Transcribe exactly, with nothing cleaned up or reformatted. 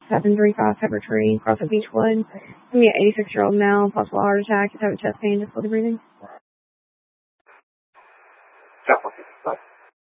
seven three five Pepper Tree, Crossing Beechwood. Give me an eighty-six-year-old male, possible heart attack, he's having chest pain, difficulty breathing.